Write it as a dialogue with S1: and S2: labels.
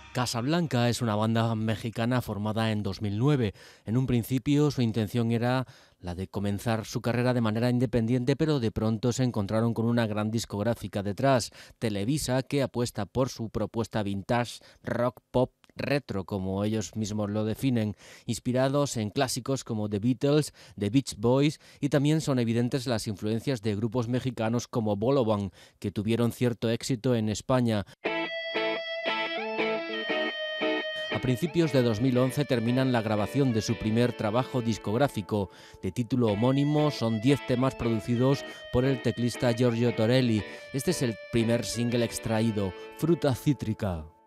S1: Casablanca es una banda mexicana formada en 2009. En un principio su intención era la de comenzar su carrera de manera independiente, pero de pronto se encontraron con una gran discográfica detrás, Televisa, que apuesta por su propuesta vintage, rock, pop, retro, como ellos mismos lo definen, inspirados en clásicos como The Beatles, The Beach Boys, y también son evidentes las influencias de grupos mexicanos como Bolovan, que tuvieron cierto éxito en España. A principios de 2011 terminan la grabación de su primer trabajo discográfico. De título homónimo, son 10 temas producidos por el teclista Giorgio Torelli. Este es el primer single extraído, Fruta Cítrica.